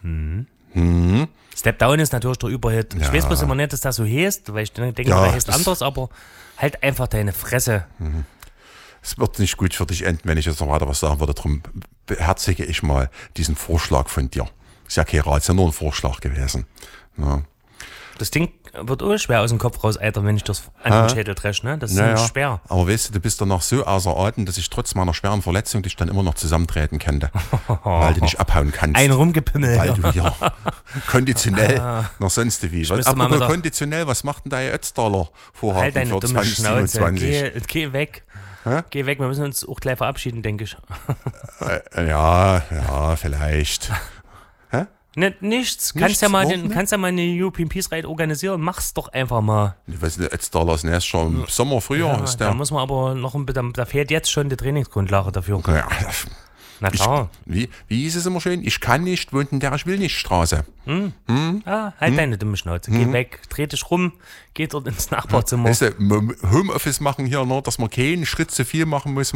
Step Down ist natürlich der Überhit. Ich weiß bloß immer nicht, dass das so heißt, weil ich denke, der heißt anders, aber halt einfach deine Fresse. Es wird nicht gut für dich enden, wenn ich jetzt noch weiter was sagen würde. Darum beherzige ich mal diesen Vorschlag von dir. Ist ja kein Rat, ist ja nur ein Vorschlag gewesen. Ja. Das Ding wird auch schwer aus dem Kopf raus, Alter, wenn ich das an den Schädel dresche, ne? Das ist schwer. Aber weißt du bist danach so außer Atem, dass ich trotz meiner schweren Verletzung dich dann immer noch zusammentreten könnte. Weil du nicht abhauen kannst. Ein rumgepimmelt. Weil du hier konditionell noch sonst wie. Aber konditionell, was macht denn der Ötztaler Vorhaben halt deine für dumme 2027? Schnauze. Geh weg. Geh weg, wir müssen uns auch gleich verabschieden, denke ich. Ja, vielleicht. Nichts. Kannst ja mal eine European Peace Ride organisieren. Mach's doch einfach mal. Ich weiß nicht, Ötztaler ist erst schon im Sommer, Frühjahr. Ist der. Da muss man aber noch da fehlt jetzt schon die Trainingsgrundlage dafür. Ja, na klar. Wie hieß es immer schön? Ich kann nicht, wohnt in der Ich will nicht Straße. Halt deine dumme Schnauze. Geh weg, dreh dich rum, geh dort ins Nachbarzimmer. Weißt du, Homeoffice machen hier noch, dass man keinen Schritt zu viel machen muss.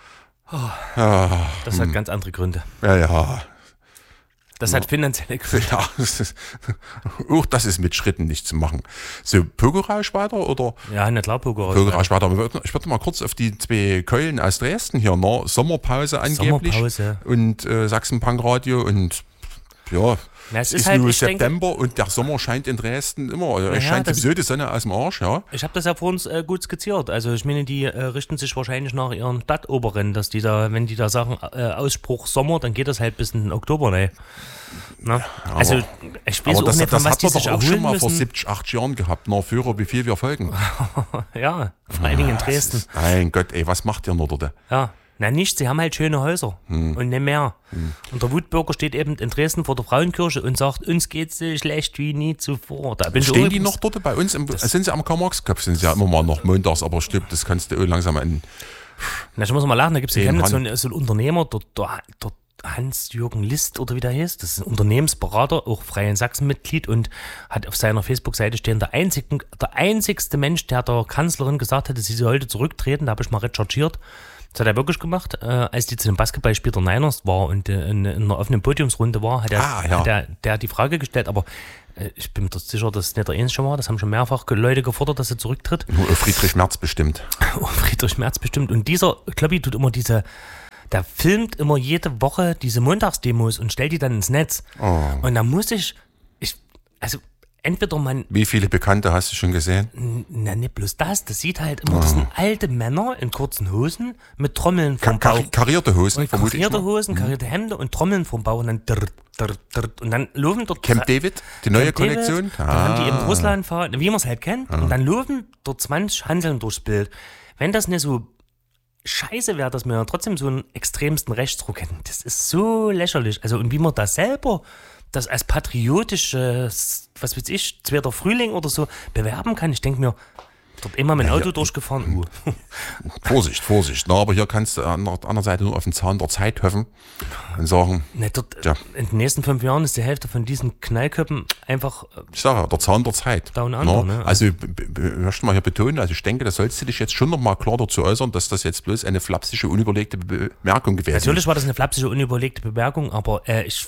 Das hat ganz andere Gründe. Ja. Das hat finanzielle Gründe. Ja, das ist mit Schritten nicht zu machen. So, Pokerausch weiter, oder? Ja, na klar, Pokerausch weiter. Ich würde mal kurz auf die zwei Keulen aus Dresden hier, ne? Sommerpause angeblich. Sommerpause. Und Sachsen-Punk-Radio und ja, es ist halt, nur September und der Sommer scheint in Dresden immer. Es scheint sowieso die Sonne aus dem Arsch, ja. Ich habe das ja vor uns gut skizziert. Also ich meine, die richten sich wahrscheinlich nach ihren Stadtoberen, dass die da, wenn die da sagen, Ausspruch Sommer, dann geht das halt bis in den Oktober, ne? Na? Also ich weiß auch nicht, von was die sich erholen müssen. Das hat man doch auch schon mal vor 70, 80 Jahren gehabt, nach Führer, wie viel wir folgen. Ja, vor allen Dingen in Dresden. Mein Gott, ey, was macht ihr noch dort? Ja. Na nichts, sie haben halt schöne Häuser und nicht mehr. Und der Wutbürger steht eben in Dresden vor der Frauenkirche und sagt, uns geht's so schlecht wie nie zuvor. Da bin stehen die noch dort bei uns? Sind sie am Karl-Marx-Kopf? Sind sie ja immer mal noch montags, aber stimmt, das kannst du langsam an. Na, ich muss mal lachen, da gibt es in Chemnitz so einen Unternehmer, der Hans-Jürgen List oder wie der heißt. Das ist ein Unternehmensberater, auch Freie Sachsen-Mitglied und hat auf seiner Facebook-Seite stehen, der einzigste Mensch, der der Kanzlerin gesagt hatte, sie soll heute zurücktreten. Da habe ich mal recherchiert. Das hat er wirklich gemacht, als die zu dem Basketballspiel der Niners war und in einer offenen Podiumsrunde war, hat er die Frage gestellt, aber ich bin mir sicher, dass es nicht der Einzige war, das haben schon mehrfach Leute gefordert, dass er zurücktritt. Nur Friedrich Merz bestimmt. Friedrich Merz bestimmt. Und dieser Kloppi tut immer der filmt immer jede Woche diese Montagsdemos und stellt die dann ins Netz. Oh. Und da muss also entweder man... Wie viele Bekannte hast du schon gesehen? Na, nicht bloß das sieht halt immer, das sind alte Männer in kurzen Hosen mit Trommeln vom Bauch. Karierte Hosen, vermute ich mal. Karierte Hosen, karierte Hemden und Trommeln vom Bauch und dann und dann laufen dort... Camp David, die neue Kollektion? Dann haben die eben Russland fahren, wie man es halt kennt, und dann laufen dort 20 Hanseln durchs Bild. Wenn das nicht so scheiße wäre, dass wir trotzdem so einen extremsten Rechtsruck hätten, das ist so lächerlich. Also und wie man da selber... das als patriotisches, was weiß ich, zweiter Frühling oder so bewerben kann. Ich denke mir, dort immer mit dem Auto durchgefahren. Vorsicht. Na, aber hier kannst du an der anderen Seite nur auf den Zahn der Zeit hoffen und sagen, in den nächsten 5 Jahren ist die Hälfte von diesen Knallköppen einfach... Ich sage ja, der Zahn der Zeit. Down under, ne? Also ich möchte mal hier betonen, also ich denke, da sollst du dich jetzt schon noch mal klar dazu äußern, dass das jetzt bloß eine flapsische, unüberlegte Bemerkung gewesen ist. Natürlich war das eine flapsische, unüberlegte Bemerkung, aber ich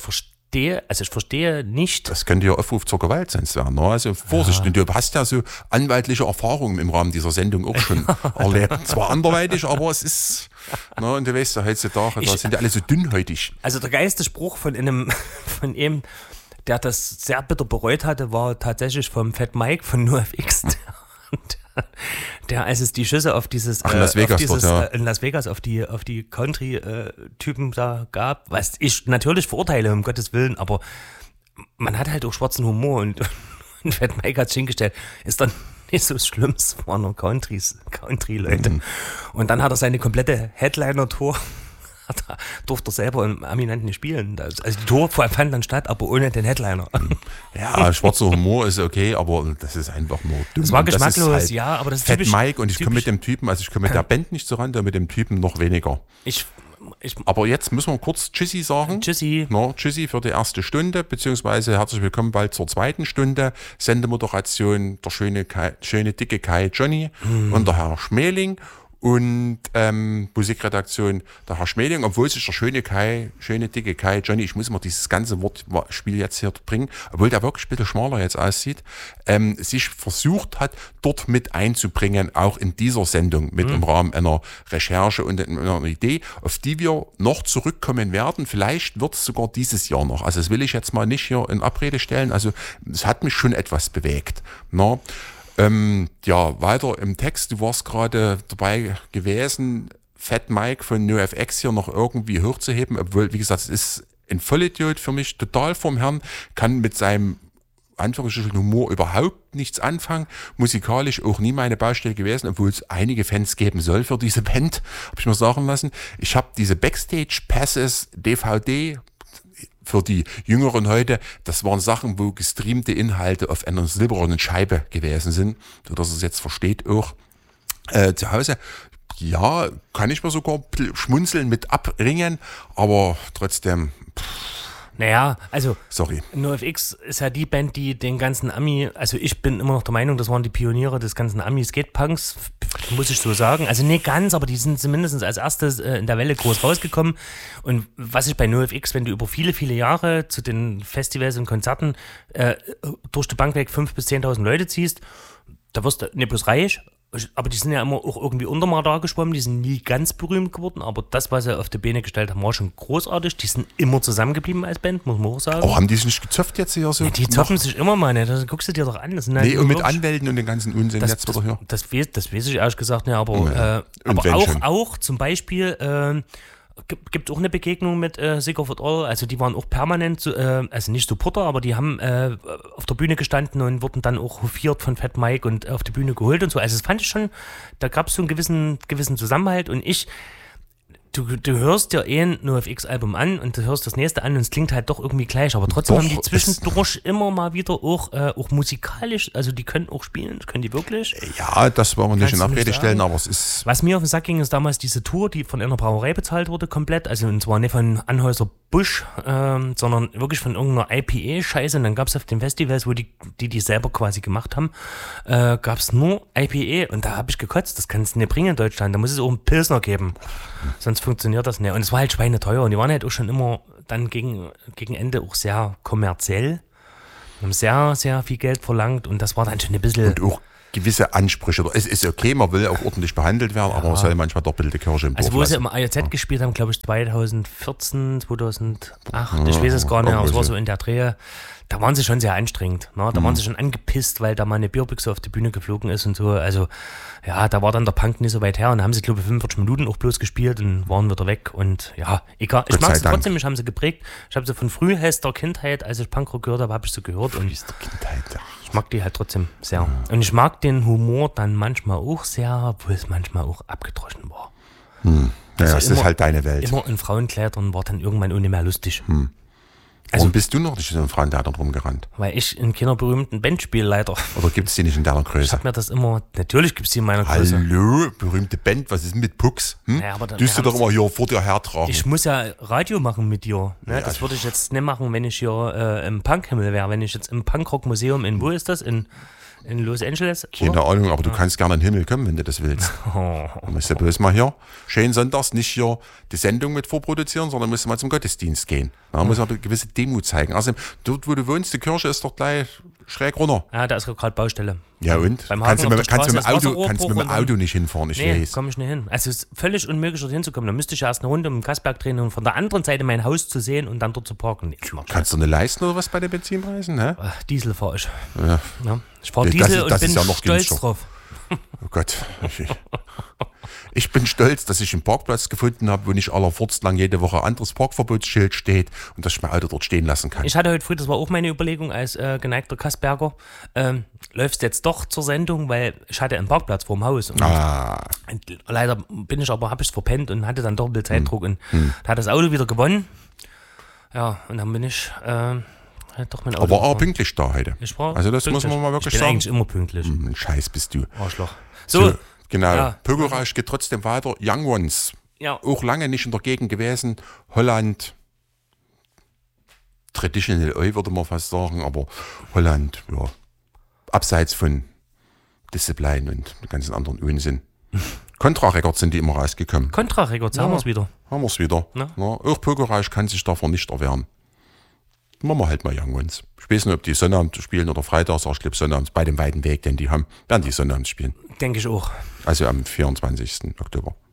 verstehe nicht. Das könnte ja Aufruf zur Gewalt sein, Sven. Ne? Also Vorsicht, und du hast ja so anwaltliche Erfahrungen im Rahmen dieser Sendung auch schon erlebt. Zwar anderweitig, aber es ist, ne, und du weißt ja heutzutage, da sind ja alle so dünnhäutig. Also der geilste Spruch von einem, der das sehr bitter bereut hatte, war tatsächlich vom Fat Mike von NoFX. Der, als es die Schüsse auf dieses, in Las Vegas, in Las Vegas auf die Country-Typen da gab, was ich natürlich verurteile, um Gottes Willen, aber man hat halt auch schwarzen Humor und Fat Mike hat es hingestellt, ist dann nicht so schlimm, es waren nur Country-Leute. Und dann hat er seine komplette Headliner-Tour, durfte er selber im Aminenten nicht spielen. Also die Tour fand dann statt, aber ohne den Headliner. Ja, schwarzer Humor ist okay, aber das ist einfach nur dumm. Das war geschmacklos, halt ja, aber das ist Fat Mike und ich komme mit dem Typen, also ich komme mit der Band nicht so ran, mit dem Typen noch weniger. Aber jetzt müssen wir kurz Tschüssi sagen. Tschüssi. Tschüssi für die erste Stunde, beziehungsweise herzlich willkommen bald zur zweiten Stunde. Sendemoderation der schöne dicke Kai Johnny und der Herr Schmeling. und Musikredaktion der Herr Schmeling, obwohl sich der schöne dicke Kai, Johnny, ich muss immer dieses ganze Wortspiel jetzt hier bringen, obwohl der wirklich ein bisschen schmaler jetzt aussieht, sich versucht hat, dort mit einzubringen, auch in dieser Sendung mit im Rahmen einer Recherche und einer Idee, auf die wir noch zurückkommen werden. Vielleicht wird es sogar dieses Jahr noch. Also das will ich jetzt mal nicht hier in Abrede stellen. Also es hat mich schon etwas bewegt. Na? Ja, weiter im Text, du warst gerade dabei gewesen, Fat Mike von NoFX hier noch irgendwie hochzuheben, obwohl, wie gesagt, es ist ein Vollidiot für mich, total vom Herrn, kann mit seinem Anführungsstrichen Humor überhaupt nichts anfangen, musikalisch auch nie meine Baustelle gewesen, obwohl es einige Fans geben soll für diese Band, habe ich mir sagen lassen. Ich habe diese Backstage-Passes, DVD, für die Jüngeren heute, das waren Sachen, wo gestreamte Inhalte auf einer silbernen Scheibe gewesen sind, sodass es jetzt versteht auch zu Hause. Ja, kann ich mir sogar schmunzeln mit abringen, aber trotzdem... Naja, also sorry. NoFX ist ja die Band, die den ganzen Ami, also ich bin immer noch der Meinung, das waren die Pioniere des ganzen Ami-Skatepunks, muss ich so sagen. Also nicht ganz, aber die sind zumindest als erstes in der Welle groß rausgekommen. Und was ich bei NoFX, wenn du über viele, viele Jahre zu den Festivals und Konzerten durch die Bank weg 5.000 bis 10.000 Leute ziehst, da wirst du nicht bloß reich, aber die sind ja immer auch irgendwie unter mal da geschwommen, die sind nie ganz berühmt geworden, aber das, was sie auf die Beine gestellt haben, war schon großartig. Die sind immer zusammengeblieben als Band, muss man auch sagen. Oh, haben die sich nicht gezopft jetzt hier so? Ja, die zoffen sich immer mal, ne? Das guckst du dir doch an. Das sind nee, und mit Anwälten und den ganzen Unsinn jetzt wieder hier. Das weiß ich ehrlich gesagt nicht, aber, aber auch zum Beispiel gibt auch eine Begegnung mit Sigur Fat All, also die waren auch permanent, also nicht Supporter, aber die haben auf der Bühne gestanden und wurden dann auch hofiert von Fat Mike und auf die Bühne geholt und so. Also das fand ich schon, da gab es so einen gewissen Zusammenhalt und du hörst dir ein NoFX-Album an und du hörst das nächste an und es klingt halt doch irgendwie gleich, aber trotzdem haben die zwischendurch immer mal wieder auch musikalisch, also die können auch spielen, das können die wirklich. Ja, das wollen wir nicht in Abrede stellen, aber es ist... Was mir auf den Sack ging, ist damals diese Tour, die von einer Brauerei bezahlt wurde komplett, also und zwar nicht von Anheuser-Busch, sondern wirklich von irgendeiner IPA-Scheiße und dann gab es auf den Festivals, wo die selber quasi gemacht haben, gab es nur IPA und da habe ich gekotzt, das kannst du nicht bringen in Deutschland, da muss es auch einen Pilsner geben, sonst funktioniert das nicht. Und es war halt schweineteuer und die waren halt auch schon immer dann gegen Ende auch sehr kommerziell. Haben sehr, sehr viel Geld verlangt und das war dann schon ein bisschen... Und auch gewisse Ansprüche. Es ist okay, man will auch ordentlich behandelt werden, aber man soll manchmal doch bitte die Kirche im Dorf lassen. Also wo sie im IOZ gespielt haben, glaube ich 2014, 2008, ich weiß es gar nicht, aber es war so in der Dreh. Da waren sie schon sehr anstrengend. Ne? Da waren sie schon angepisst, weil da mal eine Bierbüchse auf die Bühne geflogen ist und so. Also ja, da war dann der Punk nicht so weit her und da haben sie, glaube ich, 45 Minuten auch bloß gespielt und waren wieder weg. Und ja, egal. Ich mag sie trotzdem, mich haben sie geprägt. Ich habe sie von frühester Kindheit, als ich Punkrock gehört habe, habe ich sie gehört. Und ich mag die halt trotzdem sehr. Und ich mag den Humor dann manchmal auch sehr, obwohl es manchmal auch abgedroschen war. Naja, es ist halt deine Welt. Immer in Frauenkleidern war dann irgendwann auch nicht mehr lustig. Warum bist du noch nicht in einem Frauentheater rumgerannt? Weil ich in keiner berühmten Band spiele, leider. Oder gibt es die nicht in deiner Größe? Ich hab mir das immer, natürlich gibt es die in meiner Größe. Hallo, berühmte Band, was ist denn mit Pucks? Naja, aber dann, du doch immer hier vor dir hertragen. Ich muss ja Radio machen mit dir. Ne? Ja, das würde ich jetzt nicht machen, wenn ich hier im Punkhimmel wäre. Wenn ich jetzt im Punkrock-Museum wo ist das? In Los Angeles? Keine Ahnung, aber du kannst gerne in den Himmel kommen, wenn du das willst. Du musst ja bloß mal hier, schön sonntags, nicht hier die Sendung mit vorproduzieren, sondern musst du mal zum Gottesdienst gehen. Da muss man eine gewisse Demut zeigen. Also dort, wo du wohnst, die Kirche ist doch gleich schräg runter. Ja, da ist gerade Baustelle. Ja und? Kannst du mit dem Auto nicht hinfahren, komme ich nicht hin. Also es ist völlig unmöglich, dort hinzukommen. Da müsste ich erst eine Runde um den Kassberg drehen, um von der anderen Seite mein Haus zu sehen und dann dort zu parken. Kannst du nicht leisten oder was bei den Benzinpreisen? Hä? Diesel fahre ich. Ja. Ich fahre Diesel und bin stolz drauf. Oh Gott. Ich bin stolz, dass ich einen Parkplatz gefunden habe, wo nicht allerfurzt lang jede Woche ein anderes Parkverbotsschild steht und dass ich mein Auto dort stehen lassen kann. Ich hatte heute früh, das war auch meine Überlegung als geneigter Kassberger, läufst jetzt doch zur Sendung, weil ich hatte einen Parkplatz vorm Haus. Und leider habe ich es verpennt und hatte dann doch ein bisschen Zeitdruck und da hat das Auto wieder gewonnen. Ja, und dann bin ich doch mein Auto. Aber auch pünktlich da heute. Also das muss man mal wirklich sagen. Ich bin eigentlich immer pünktlich. Scheiß bist du. Arschloch. So. Genau, ja. Pögelrausch geht trotzdem weiter. Young Ones, auch lange nicht in der Gegend gewesen. Holland, Traditional Oi würde man fast sagen, aber Holland, ja, abseits von Disziplin und den ganzen anderen Unsinn. Contra Records sind die immer rausgekommen. Contra Records, haben wir es wieder. Haben wir es wieder. Ja. Ja, auch Pokerreich kann sich davon nicht erwehren. Machen wir halt mal irgendwanns. Ich weiß nicht, ob die Sonnabend spielen oder Freitags, aber ich glaube Sonnabends bei dem weiten Weg, den die haben, werden die Sonnabends spielen. Denke ich auch. Also am 24. Oktober.